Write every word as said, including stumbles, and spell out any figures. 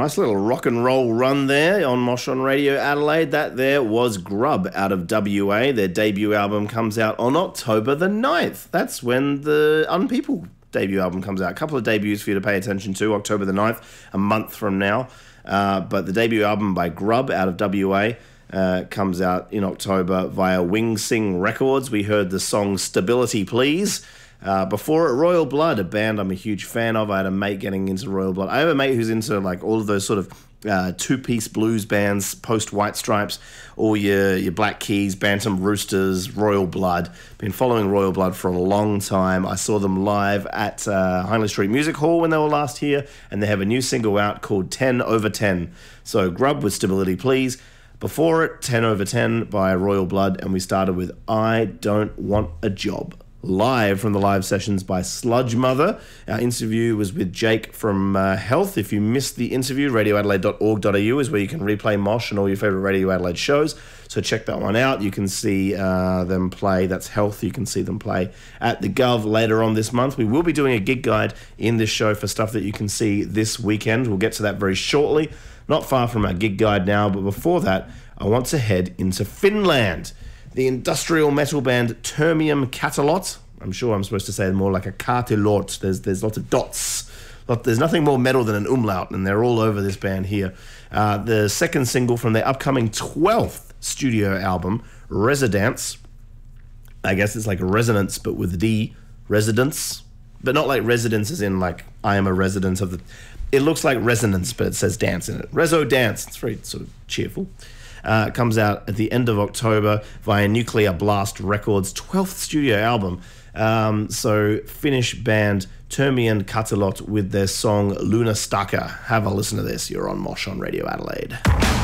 Nice little rock and roll run there on Mosh on Radio Adelaide. That there was Grub out of W A. Their debut album comes out on October the ninth. That's when the Unpeople debut album comes out. A couple of debuts for you to pay attention to. October the ninth, a month from now. Uh, but the debut album by Grub out of W A uh, comes out in October via Wing Sing Records. We heard the song Stability Please. Uh, before it, Royal Blood, a band I'm a huge fan of. I had a mate getting into Royal Blood. I have a mate who's into like all of those sort of uh, two-piece blues bands, post-White Stripes, all your, your Black Keys, Bantam Roosters, Royal Blood. Been following Royal Blood for a long time. I saw them live at uh, Hindley Street Music Hall when they were last here, and they have a new single out called ten over ten. So Grub with Stability Please. Before it, ten over ten by Royal Blood, and we started with I Don't Want a Job. Live from the live sessions by Sludge Mother. Our interview was with Jake from uh, Health. If you missed the interview, radio adelaide dot org dot a u is where you can replay Mosh and all your favourite Radio Adelaide shows. So check that one out. You can see uh, them play. That's Health. You can see them play at the Gov later on this month. We will be doing a gig guide in this show for stuff that you can see this weekend. We'll get to that very shortly. Not far from our gig guide now, but before that, I want to head into Finland. The industrial metal band Termium Catalot. I'm sure I'm supposed to say more like a Katilot. There's there's lots of dots. There's nothing more metal than an umlaut, and they're all over this band here. Uh, the second single from their upcoming twelfth studio album, Residence. I guess it's like Resonance, but with D, Residence. But not like residence as in like I am a resident of the... It looks like Resonance, but it says dance in it. Reso Dance. It's very sort of cheerful. Uh, comes out at the end of October via Nuclear Blast Records' twelfth studio album. Um, so Finnish band Termian Katalot with their song Luna Staka. Have a listen to this. You're on Mosh on Radio Adelaide.